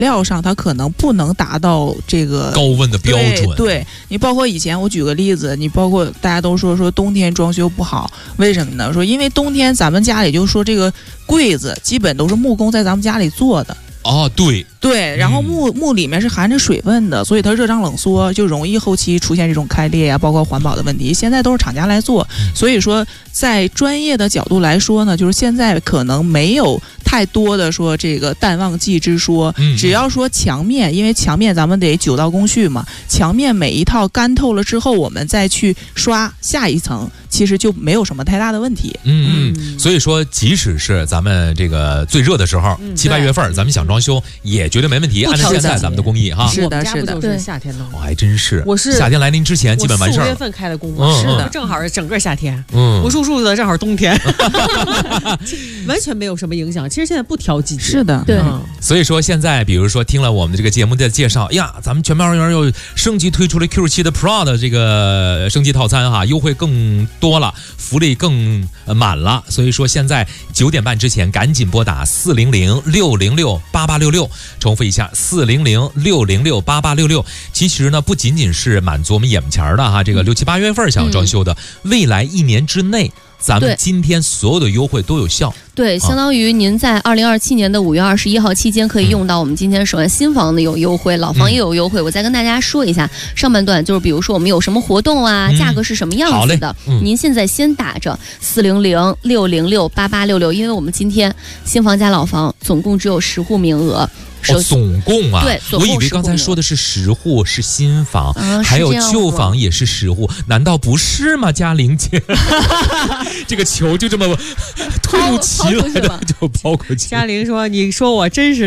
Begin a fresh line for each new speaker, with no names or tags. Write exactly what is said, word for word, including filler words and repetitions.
料上它可能不能达到这个
高温的标准。
对，对你包括以前我举个例子，你包括大家都说说冬天装修不好，为什么呢？说因为冬天咱们家里就说这个柜子基本都是木工在咱们家里做的。
哦，对
对，然后木、嗯、木里面是含着水分的，所以它热胀冷缩，就容易后期出现这种开裂呀、啊，包括环保的问题。现在都是厂家来做，所以说在专业的角度来说呢，就是现在可能没有太多的说这个淡旺季之说，
嗯、
只要说墙面，因为墙面咱们得九道工序嘛，墙面每一套干透了之后，我们再去刷下一层，其实就没有什么太大的问题。
嗯嗯，所以说即使是咱们这个最热的时候，嗯、七八月份，咱们想装修也绝对没问题。按照现在咱们的工艺哈，
是的，是的，
就是夏天弄，
哦，还真是。
我是
夏天来临之前基本完事儿。
四月份开的工
嘛，
是的，正好是整个夏天。
嗯，
我叔叔的正好冬天，完全没有什么影响。其实现在不挑季节，
是的，
对。
嗯、
所以说现在，比如说听了我们这个节目的介绍，呀，咱们全喵园又升级推出了 Q 七的 Pro 的这个升级套餐哈，优惠更多了，福利更满了。所以说现在九点半之前赶紧拨打四零零六零六八八六六，重复一下四零零六零六八八六六。其实呢，不仅仅是满足我们眼前的哈，这个六七八月份想要装修的，嗯、未来一年之内。咱们今天所有的优惠都有效，
对，相当于您在二零二七年的五月二十一号期间可以用到我们今天首先新房的有优惠，老房也有优惠。我再跟大家说一下，上半段就是比如说我们有什么活动啊，
嗯、
价格是什么样子的，
嗯、
您现在先打着四零零六零六八八六六，因为我们今天新房加老房总共只有十户名额。
哦，总共啊，
对，
我以为刚才说的是十户是新房，
嗯、
还有旧房也是十户，难道不是吗？嘉玲姐，这个球就这么突如其来的就抛过去。
嘉玲说：“你说我真是。”